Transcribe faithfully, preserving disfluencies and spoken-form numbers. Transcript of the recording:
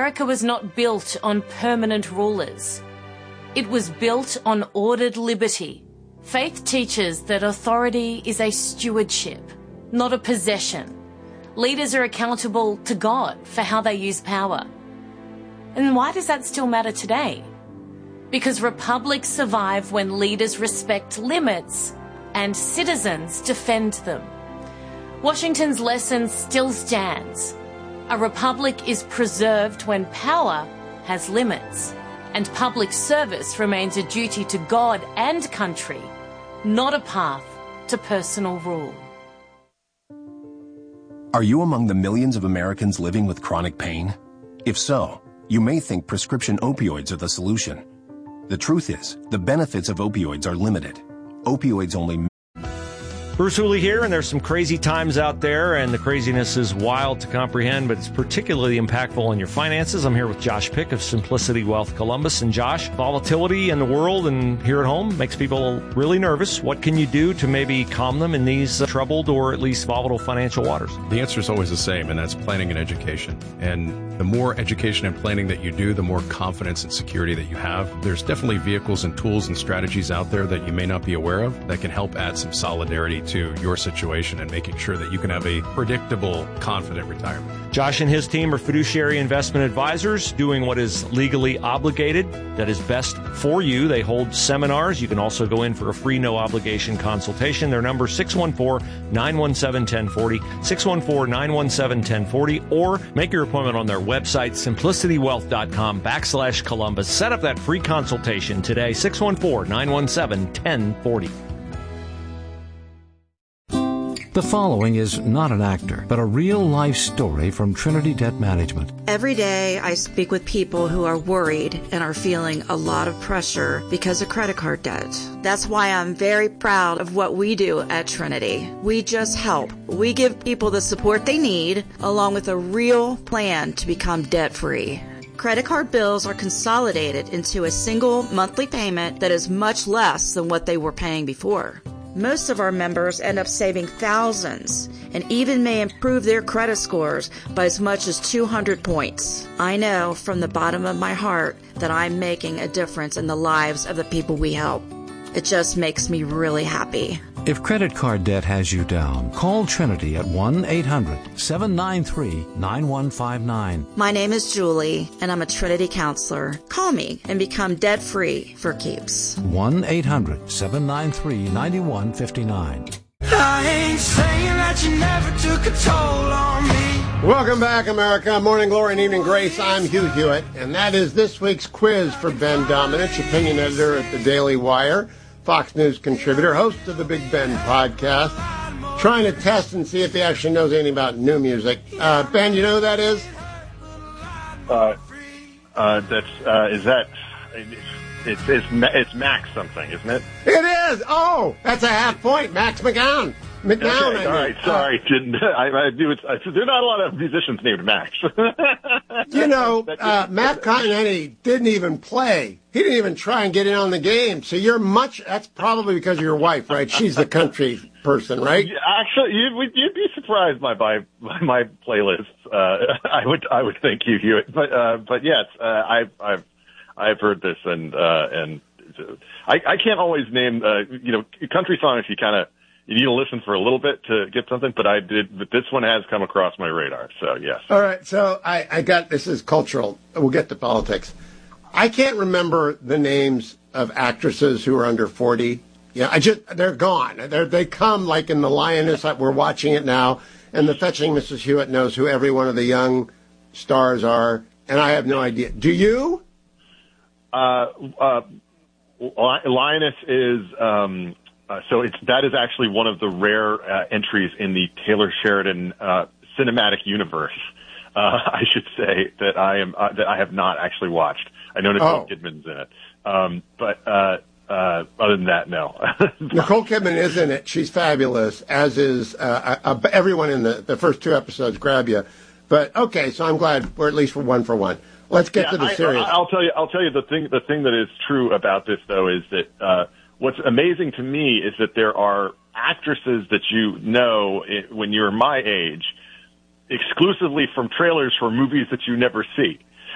America was not built on permanent rulers. It was built on ordered liberty. Faith teaches that authority is a stewardship, not a possession. Leaders are accountable to God for how they use power. And why does that still matter today? Because republics survive when leaders respect limits and citizens defend them. Washington's lesson still stands. A republic is preserved when power has limits, and public service remains a duty to God and country, not a path to personal rule. Are you among the millions of Americans living with chronic pain? If so, you may think prescription opioids are the solution. The truth is, the benefits of opioids are limited. Opioids only... Bruce Hooley here, and there's some crazy times out there, and the craziness is wild to comprehend, but it's particularly impactful on your finances. I'm here with Josh Pick of Simplicity Wealth Columbus. And Josh, volatility in the world and here at home makes people really nervous. What can you do to maybe calm them in these uh, troubled or at least volatile financial waters? The answer is always the same, and that's planning and education. And the more education and planning that you do, the more confidence and security that you have. There's definitely vehicles and tools and strategies out there that you may not be aware of that can help add some solidarity to your situation and making sure that you can have a predictable, confident retirement. Josh and his team are fiduciary investment advisors doing what is legally obligated, that is best for you. They hold seminars. You can also go in for a free, no-obligation consultation. Their number is six one four, nine one seven, one zero four zero, six one four, nine one seven, one zero four zero, or make your appointment on their website, simplicitywealth.com backslash Columbus. Set up that free consultation today, six one four, nine one seven, one zero four zero. The following is not an actor, but a real-life story from Trinity Debt Management. Every day I speak with people who are worried and are feeling a lot of pressure because of credit card debt. That's why I'm very proud of what we do at Trinity. We just help. We give people the support they need, along with a real plan to become debt-free. Credit card bills are consolidated into a single monthly payment that is much less than what they were paying before. Most of our members end up saving thousands and even may improve their credit scores by as much as two hundred points. I know from the bottom of my heart that I'm making a difference in the lives of the people we help. It just makes me really happy. If credit card debt has you down, call Trinity at one eight hundred, seven nine three, nine one five nine. My name is Julie, and I'm a Trinity counselor. Call me and become debt-free for keeps. one eight hundred, seven nine three, nine one five nine. I ain't saying that you never took a toll on me. Welcome back, America. Morning glory and evening grace. I'm Hugh Hewitt, and that is this week's quiz for Ben Domenech, opinion editor at the Daily Wire, Fox News contributor, host of the Big Ben podcast, trying to test and see if he actually knows anything about new music. Uh, Ben, you know who that is? Uh, uh, that's, uh, is that, it's, it's, it's Max something, isn't it? It is! Oh, that's a half point. Max McGowan. McGowan, okay, I all mean. right, sorry. Uh, didn't, I, I do it, I, there are not a lot of musicians named Max. You know, uh, Matt Continetti didn't even play. He didn't even try and get in on the game. So you're much, that's probably because of your wife, right? She's the country person, right? Actually, you'd, you'd be surprised by my, by my playlists. Uh, I would, I would think you, Hewitt. But, uh, but yes, uh, I've, I've, I've heard this and, uh, and I, I can't always name, uh, you know, country songs you kind of, you need to listen for a little bit to get something, but I did, but this one has come across my radar, so yes. All right, so I, I got, this is cultural. We'll get to politics. I can't remember the names of actresses who are under forty. Yeah, I just, they're gone. They're, they come like in The Lioness, we're watching it now, and the fetching Missus Hewitt knows who every one of the young stars are, and I have no idea. Do you? Uh, uh, Lioness is, um, Uh, so it's, that is actually one of the rare uh, entries in the Taylor Sheridan uh, cinematic universe. Uh, I should say that I am uh, that I have not actually watched. I know Nicole oh. Kidman's in it, um, but uh, uh, other than that, no. Nicole Kidman is in it. She's fabulous, as is uh, uh, everyone in the, the first two episodes. Grab you, but okay. So I'm glad we're at least for one for one. Let's get yeah, to the I, series. I'll tell you. I'll tell you the thing. The thing that is true about this, though, is that. Uh, What's amazing to me is that there are actresses that you know when you're my age exclusively from trailers for movies that you never see.